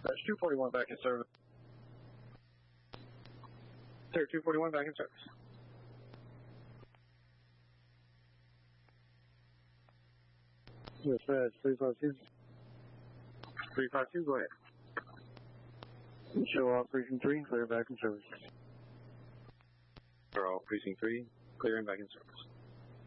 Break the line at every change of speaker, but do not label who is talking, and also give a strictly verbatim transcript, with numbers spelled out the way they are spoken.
That's two forty-one back in service. Sir, two forty-one back in service. Yes, sir, three five two. three five two, go ahead. Show off precinct three, clear back in service. For all precinct three, clear and back in service.